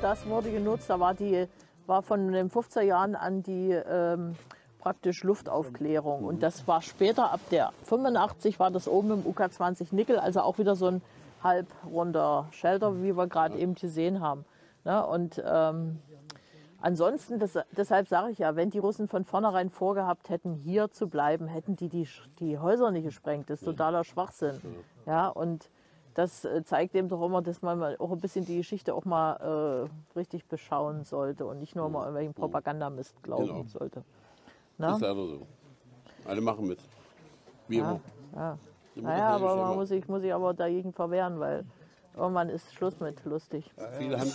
das wurde genutzt. Da war von den 50er Jahren an die praktisch Luftaufklärung. Und das war später, ab der 85 war das oben im UK-20 Nickel, also auch wieder so ein halbrunder Shelter, wie wir gerade eben gesehen haben. Ne? Und ansonsten, deshalb sage ich ja, wenn die Russen von vornherein vorgehabt hätten, hier zu bleiben, hätten die Häuser nicht gesprengt. Das ist totaler Schwachsinn. Ja, und das zeigt eben doch immer, dass man auch ein bisschen die Geschichte auch mal richtig beschauen sollte und nicht nur mal irgendwelchen Propagandamist glauben sollte. Na? Ist leider so. Alle machen mit. Wie immer. Ja. Naja, aber man muss sich aber dagegen verwehren, weil irgendwann ist Schluss mit lustig. Viele haben